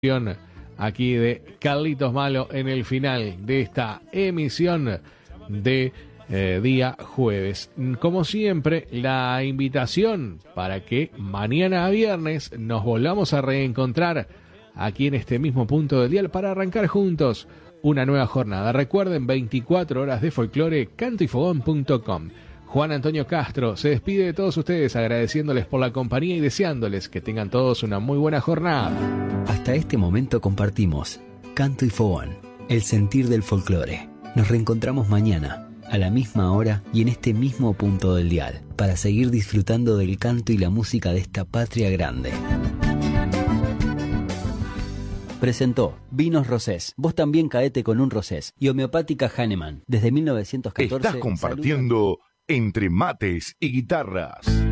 aquí de Carlitos Malo en el final de esta emisión de día jueves. Como siempre, la invitación para que mañana viernes nos volvamos a reencontrar aquí en este mismo punto del dial para arrancar juntos una nueva jornada. Recuerden, 24 horas de folclore, cantoyfogón.com. Juan Antonio Castro se despide de todos ustedes agradeciéndoles por la compañía y deseándoles que tengan todos una muy buena jornada. Hasta este momento compartimos Canto y Fogón, el sentir del folclore. Nos reencontramos mañana, a la misma hora y en este mismo punto del dial, para seguir disfrutando del canto y la música de esta patria grande. Presentó Vinos Rosés. Vos también caete con un Rosés. Y Homeopática Hahnemann. Desde 1914. Estás compartiendo Entre Mates y Guitarras.